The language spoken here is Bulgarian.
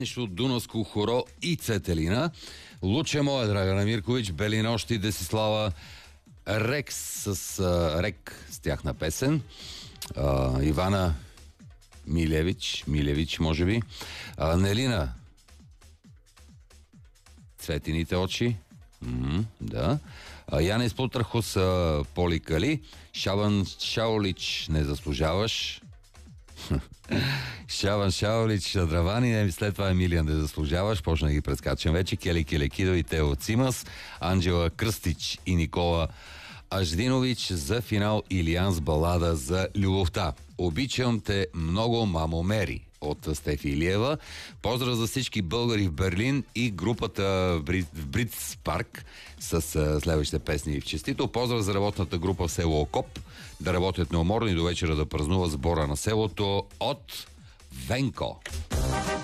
Нещо Дунавско хоро и Цетелина. Луче моя, Драгана Миркович, Бели нощи, Десислава Рекс с Рек с тяхна песен. Ивана Милевич, може би. Нелина Цветините очи. Да. Янис Путрахос, Поли Кали. Шабан Шаолич, не заслужаваш. Шаван Шаолич, Дравани, след това Емилиан, не заслужаваш, почна да ги прескачам вече, Кели Келекидо и Тео Цимас, Анджела Кръстич и Никола Аждинович за финал Илиян с балада за любовта. Обичам те много, мамо Мери от Стефи Илиева. Поздрав за всички българи в Берлин и групата в Бритс парк с следващите песни в честито. Поздрав за работната група в село Окоп. Да работят неуморно и до вечера да празнува сбора на селото от Венко.